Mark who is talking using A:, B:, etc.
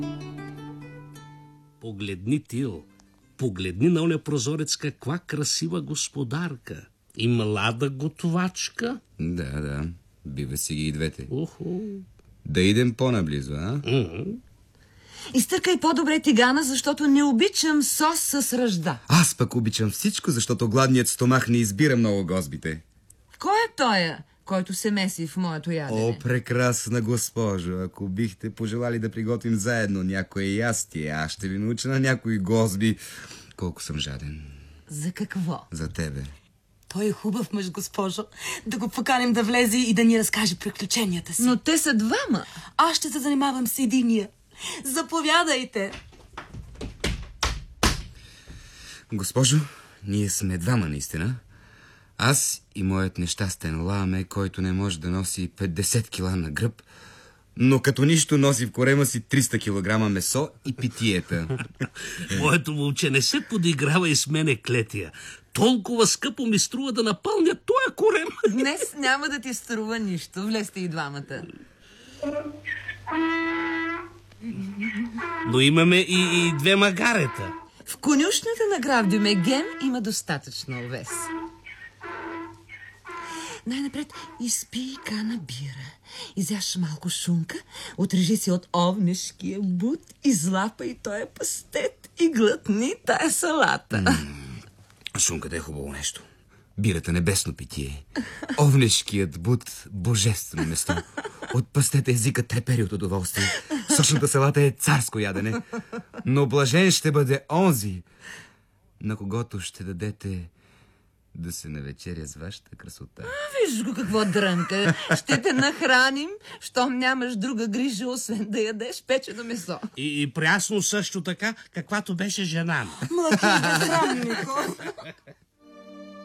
A: Погледни, Тио. Погледни на оня прозорец, каква красива господарка. И млада готовачка.
B: Да. Бива си ги и двете.
A: Уху.
B: Да идем по-наблизо, а?
C: Изтъркай по-добре тигана, защото не обичам сос с ръжда.
B: Аз пък обичам всичко, защото гладният стомах не избира много гозбите.
C: Кой е тоя, който се меси в моето ядене?
B: О, прекрасна госпожо, ако бихте пожелали да приготвим заедно някое ястие, аз ще ви науча на някои гозби. Колко съм жаден.
C: За какво?
B: За тебе.
D: Той е хубав мъж, госпожо. Да го поканим да влезе и да ни разкаже приключенията си.
C: Но те са двама.
D: Аз ще се занимавам с единия. Заповядайте.
B: Госпожо, ние сме двама наистина. Аз и моят нещастен Ламе, който не може да носи 50 кила на гръб, но като нищо носи в корема си 300 килограма месо и питиета.
A: Моето момче не се подиграва и с мене, Клетия. Толкова скъпо ми струва да напълня тоя корем.
C: Днес няма да ти струва нищо. Влезте и двамата.
A: Но имаме и две магарета.
C: В конюшната на граф Дюмеген има достатъчно овес. Най-напред изпий кана бира. Изяш малко шунка, отрежи си от овнешкия бут, излапай тоя пастет и глътни тая салата.
B: Шунката е хубаво нещо. Бирата небесно питие. Овнешкият бут божествено место. От пастета езика трепери от удоволствие. Сочната салата е царско ядене. Но блажен ще бъде онзи, на когото ще дадете да се навечеря с вашата красота.
C: Виж го какво дрънка. Ще те нахраним, щом нямаш друга грижа, освен да ядеш печено месо.
A: И прясно също така, каквато беше жена ми.
D: Млади, безсрамнико.